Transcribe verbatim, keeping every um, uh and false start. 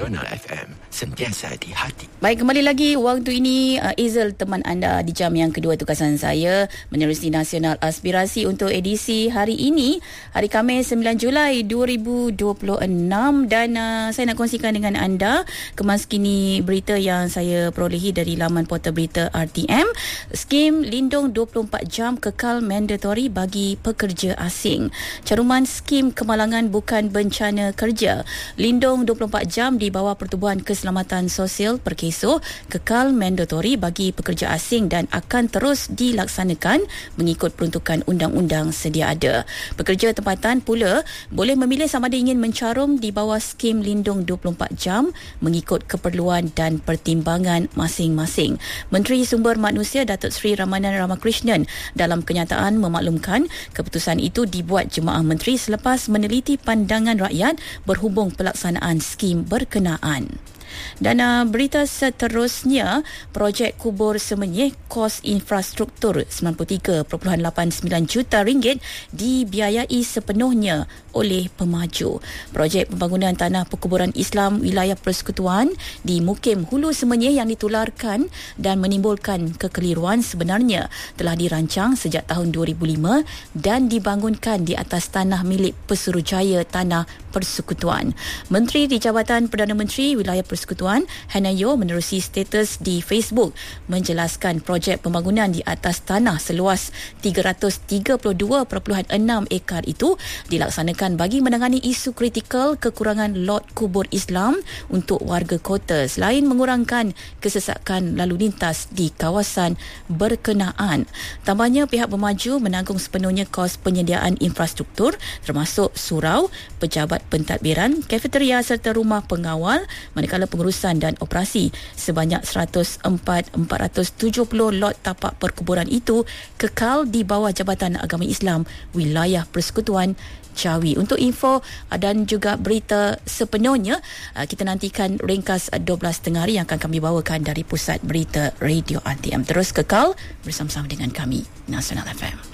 Nasional F M, sentiasa di hati. Baik, kembali lagi waktu ini uh, Ezel teman anda di jam yang kedua tugasan saya menerusi Nasional Aspirasi untuk edisi hari ini, hari Khamis sembilan Julai dua ribu dua puluh enam, dan uh, saya nak kongsikan dengan anda kemas kini berita yang saya perolehi dari laman portal berita R T M. Skim lindung dua puluh empat jam kekal mandatori bagi pekerja asing. Caruman skim kemalangan bukan bencana kerja. Lindung dua puluh empat jam di bawah Pertubuhan Keselamatan Sosial Perkeso kekal mandatori bagi pekerja asing dan akan terus dilaksanakan mengikut peruntukan undang-undang sedia ada. Pekerja tempatan pula boleh memilih sama ada ingin mencarum di bawah skim lindung dua puluh empat jam mengikut keperluan dan pertimbangan masing-masing. Menteri Sumber Manusia Datuk Seri Ramanan Ramakrishnan dalam kenyataan memaklumkan keputusan itu dibuat Jemaah Menteri selepas meneliti pandangan rakyat berhubung pelaksanaan skim berkenaan. Dan uh, berita seterusnya, projek kubur Semenyih kos infrastruktur sembilan puluh tiga perpuluhan lapan sembilan juta ringgit dibiayai sepenuhnya oleh pemaju. Projek pembangunan tanah perkuburan Islam wilayah Persekutuan di Mukim Hulu Semenyih yang ditularkan dan menimbulkan kekeliruan sebenarnya telah dirancang sejak tahun dua ribu lima dan dibangunkan di atas tanah milik Pesuruhjaya Tanah Persekutuan. Menteri di Jabatan Perdana Menteri Wilayah Persekutuan, Hanayo, menerusi status di Facebook menjelaskan projek pembangunan di atas tanah seluas tiga ratus tiga puluh dua perpuluhan enam ekar itu dilaksanakan bagi menangani isu kritikal kekurangan lot kubur Islam untuk warga kota selain mengurangkan kesesakan lalu lintas di kawasan berkenaan. Tambahnya, pihak pemaju menanggung sepenuhnya kos penyediaan infrastruktur termasuk surau, pejabat pentadbiran, kafeteria serta rumah pengawal, manakala pengurusan dan operasi sebanyak seratus empat ribu empat ratus tujuh puluh lot tapak perkuburan itu kekal di bawah Jabatan Agama Islam Wilayah Persekutuan Jawi. Untuk info dan juga berita sepenuhnya, kita nantikan ringkas dua belas tiga puluh hari yang akan kami bawakan dari Pusat Berita Radio R T M. Terus kekal bersama-sama dengan kami, Nasional F M.